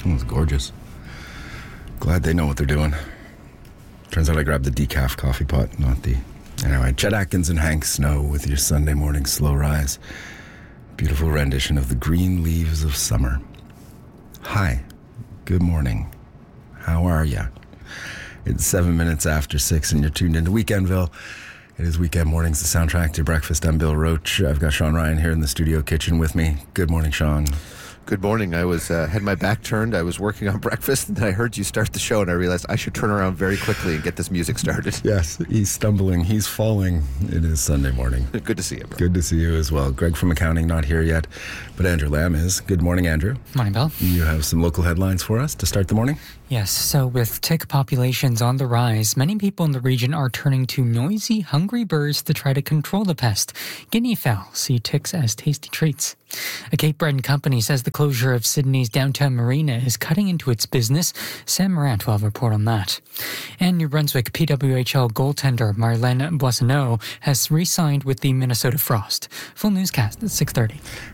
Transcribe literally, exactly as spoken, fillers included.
Oh, it's gorgeous. Glad they know what they're doing. Turns out I grabbed the decaf coffee pot, not the... Anyway, Chet Atkins and Hank Snow with your Sunday morning slow rise. Beautiful rendition of The Green Leaves of Summer. Hi. Good morning. How are ya? It's seven minutes after six and you're tuned into Weekendville. It is Weekend Mornings, the soundtrack to your breakfast. I'm Bill Roach. I've got Sean Ryan here in the studio kitchen with me. Good morning, Sean. Good morning. I was uh, had my back turned. I was working on breakfast, and then I heard you start the show, and I realized I should turn around very quickly and get this music started. Yes, he's stumbling. He's falling. It is Sunday morning. Good to see you, bro. Good to see you as well. Greg from accounting not here yet, but Andrew Lamb is. Good morning, Andrew. Morning, Bill. You have some local headlines for us to start the morning? Yes, so with tick populations on the rise, many people in the region are turning to noisy, hungry birds to try to control the pest. Guinea fowl see ticks as tasty treats. A Cape Breton company says the closure of Sydney's downtown marina is cutting into its business. Sam Morant will have a report on that. And New Brunswick P W H L goaltender Marlene Boissonneau has re-signed with the Minnesota Frost. Full newscast at six thirty.